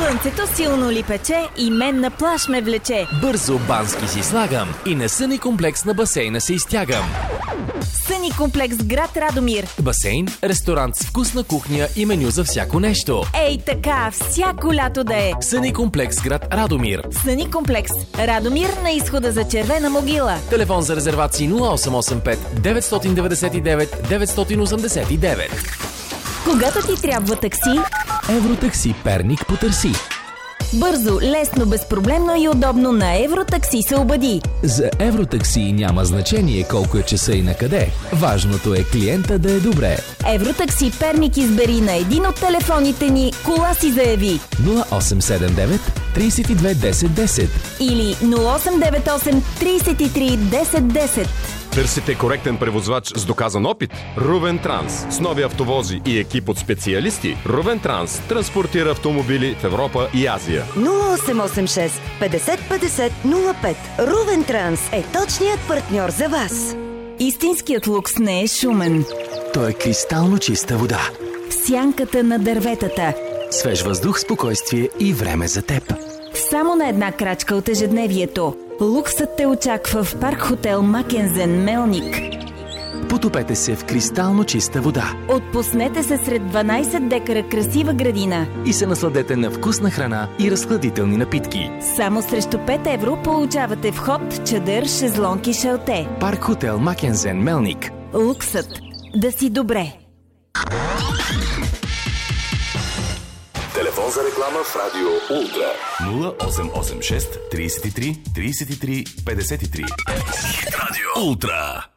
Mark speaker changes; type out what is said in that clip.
Speaker 1: Слънцето силно ли пече и мен на плаж ме влече.
Speaker 2: Бързо бански си слагам и на съни комплекс на басейна се изтягам.
Speaker 1: Съни комплекс град Радомир.
Speaker 2: Басейн, ресторант с вкусна кухня и меню за всяко нещо.
Speaker 1: Ей така, всяко лято да е.
Speaker 2: Съни комплекс град Радомир.
Speaker 1: Съни комплекс Радомир на изхода за Червена могила.
Speaker 2: Телефон за резервации 0885 999 989.
Speaker 1: Когато ти трябва такси,
Speaker 2: Евротакси Перник потърси.
Speaker 1: бързо, лесно, безпроблемно и удобно на Евротакси се обади.
Speaker 2: За Евротакси няма значение колко е часа и на къде. Важното е клиента да е добре.
Speaker 1: Евротакси Перник избери на един от телефоните ни, кола си заяви.
Speaker 2: 0879 32 10 10
Speaker 1: Или 0898 33 10 10.
Speaker 3: Търсите коректен превозвач с доказан опит? Рувен Транс. С нови автовози и екип от специалисти, Рувен Транс транспортира автомобили в Европа и Азия.
Speaker 4: 0886 50 50 05. Рувен Транс е точният партньор за вас.
Speaker 1: Истинският лукс не е шумен.
Speaker 2: Той е кристално чиста вода.
Speaker 1: В сянката на дърветата.
Speaker 2: Свеж въздух, спокойствие и време за теб.
Speaker 1: Само на една крачка от ежедневието. Луксът те очаква в парк хотел Макензен Мелник.
Speaker 2: Потопете се в кристално чиста вода
Speaker 1: Отпуснете се сред 12 декара красива градина.
Speaker 2: и се насладете на вкусна храна и разхладителни напитки.
Speaker 1: Само срещу 5 евро получавате вход, чадър, шезлонг и шалте.
Speaker 2: Парк хотел Макензен Мелник.
Speaker 1: Луксът да си добре.
Speaker 5: Телефон за реклама в Радио Ултра 0886 33 33 53. Радио Ултра.